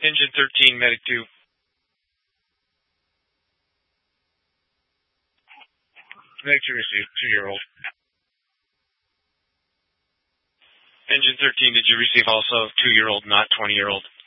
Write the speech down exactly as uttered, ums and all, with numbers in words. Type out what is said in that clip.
Engine thirteen, Medic two. Medic two received, two-year-old. Engine thirteen, did you receive also two-year-old, not twenty-year-old?